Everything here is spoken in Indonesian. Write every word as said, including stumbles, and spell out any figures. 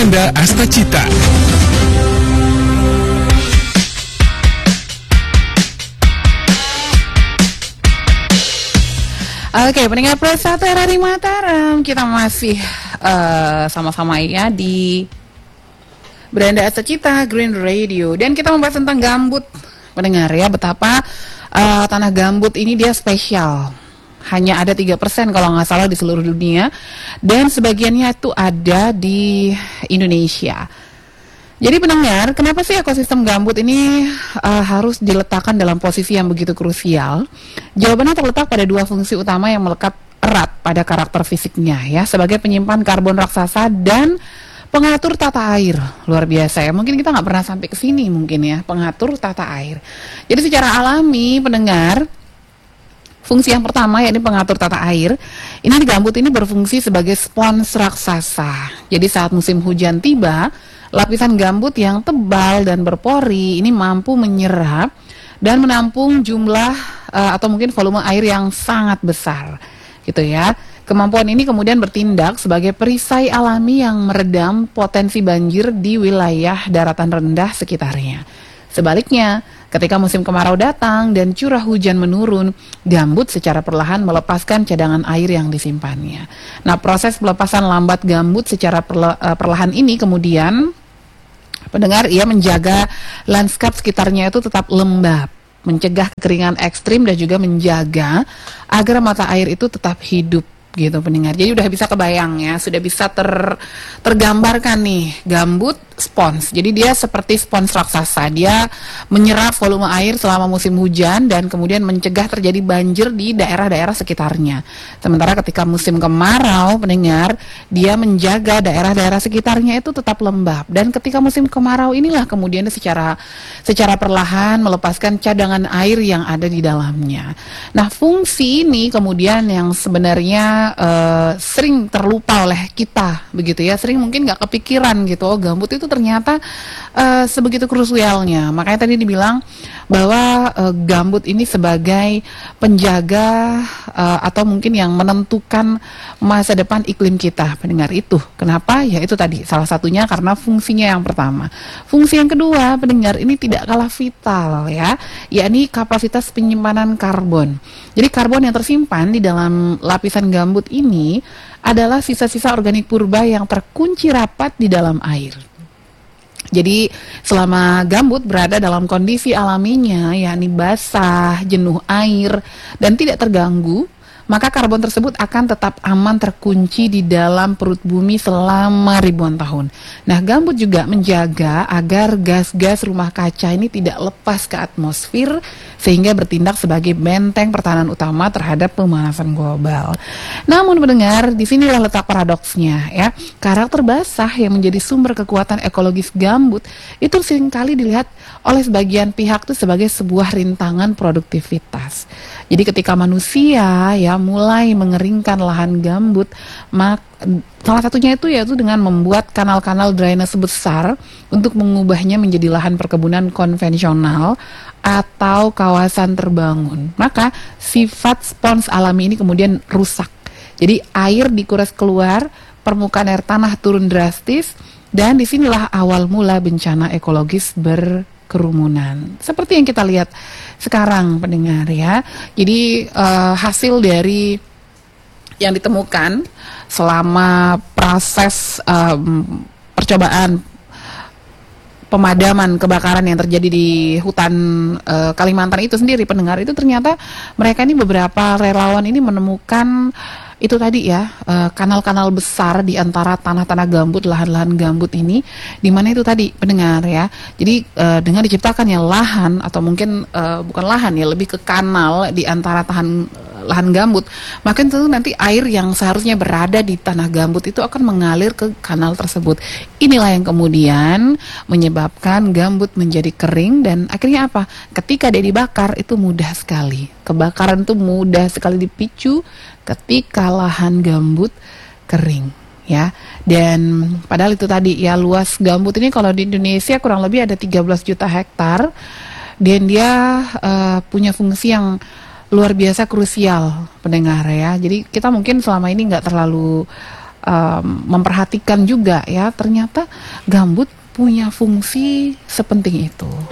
Brenda Astacita. Oke, pendengar Plus satu R R I Mataram, kita masih uh, sama-sama ya di Brenda Astacita Green Radio, dan kita membahas tentang gambut, pendengar ya, betapa uh, tanah gambut ini dia spesial. Hanya ada tiga persen kalau nggak salah di seluruh dunia, dan sebagiannya itu ada di Indonesia. Jadi pendengar, kenapa sih ekosistem gambut ini uh, harus diletakkan dalam posisi yang begitu krusial? Jawabannya terletak pada dua fungsi utama yang melekat erat pada karakter fisiknya ya, sebagai penyimpan karbon raksasa dan pengatur tata air. Luar biasa ya, mungkin kita nggak pernah sampai ke sini mungkin ya, pengatur tata air. Jadi secara alami pendengar, fungsi yang pertama yakni pengatur tata air, ini di gambut ini berfungsi sebagai spons raksasa. Jadi saat musim hujan tiba, lapisan gambut yang tebal dan berpori ini mampu menyerap dan menampung jumlah uh, atau mungkin volume air yang sangat besar, gitu ya. Kemampuan ini kemudian bertindak sebagai perisai alami yang meredam potensi banjir di wilayah daratan rendah sekitarnya. Sebaliknya, ketika musim kemarau datang dan curah hujan menurun, gambut secara perlahan melepaskan cadangan air yang disimpannya. Nah, proses pelepasan lambat gambut secara perla- perlahan ini kemudian, pendengar, ia menjaga lanskap sekitarnya itu tetap lembab, mencegah kekeringan ekstrim dan juga menjaga agar mata air itu tetap hidup, gitu pendengar. Jadi udah bisa kebayang ya, sudah bisa ter tergambarkan nih gambut spons. Jadi dia seperti spons raksasa. Dia menyerap volume air selama musim hujan dan kemudian mencegah terjadi banjir di daerah-daerah sekitarnya. Sementara ketika musim kemarau, pendengar, dia menjaga daerah-daerah sekitarnya itu tetap lembab. Dan ketika musim kemarau inilah kemudian secara secara perlahan melepaskan cadangan air yang ada di dalamnya. Nah, fungsi ini kemudian yang sebenarnya Uh, sering terlupa oleh kita, begitu ya, sering mungkin nggak kepikiran gitu, oh gambut itu ternyata uh, sebegitu krusialnya. Makanya tadi dibilang bahwa uh, gambut ini sebagai penjaga uh, atau mungkin yang menentukan masa depan iklim kita, pendengar. Itu kenapa? Ya itu tadi salah satunya karena fungsinya yang pertama. Fungsi yang kedua, pendengar, ini tidak kalah vital ya, yakni kapasitas penyimpanan karbon. Jadi karbon yang tersimpan di dalam lapisan gambut ini adalah sisa-sisa organik purba yang terkunci rapat di dalam air. Jadi selama gambut berada dalam kondisi alaminya, yakni basah, jenuh air, dan tidak terganggu, maka karbon tersebut akan tetap aman terkunci di dalam perut bumi selama ribuan tahun. Nah, gambut juga menjaga agar gas-gas rumah kaca ini tidak lepas ke atmosfer, sehingga bertindak sebagai benteng pertahanan utama terhadap pemanasan global. Namun pendengar, disinilah letak paradoksnya ya. Karakter basah yang menjadi sumber kekuatan ekologis gambut itu seringkali dilihat oleh sebagian pihak itu sebagai sebuah rintangan produktivitas. Jadi ketika manusia ya mulai mengeringkan lahan gambut, mak salah satunya itu yaitu dengan membuat kanal-kanal drainase besar untuk mengubahnya menjadi lahan perkebunan konvensional atau kawasan terbangun. Maka sifat spons alami ini kemudian rusak. Jadi air dikuras keluar, permukaan air tanah turun drastis, dan disinilah awal mula bencana ekologis berkerumunan. Seperti yang kita lihat sekarang, pendengar ya. Jadi uh, hasil dari yang ditemukan selama proses um, percobaan pemadaman kebakaran yang terjadi di hutan uh, Kalimantan itu sendiri, pendengar, itu ternyata mereka ini, beberapa relawan ini menemukan itu tadi ya, uh, kanal-kanal besar di antara tanah-tanah gambut, lahan-lahan gambut ini, di mana itu tadi, pendengar ya. Jadi uh, dengan diciptakannya lahan atau mungkin uh, bukan lahan ya, lebih ke kanal di antara tahan lahan gambut, maka tentu nanti air yang seharusnya berada di tanah gambut itu akan mengalir ke kanal tersebut. Inilah yang kemudian menyebabkan gambut menjadi kering, dan akhirnya apa? Ketika dia dibakar itu mudah sekali. Kebakaran itu mudah sekali dipicu ketika lahan gambut kering ya. Dan padahal itu tadi ya, luas gambut ini kalau di Indonesia kurang lebih ada tiga belas juta hektar, dan dia uh, punya fungsi yang luar biasa krusial, pendengar ya. Jadi kita mungkin selama ini nggak terlalu um, memperhatikan juga ya, ternyata gambut punya fungsi sepenting itu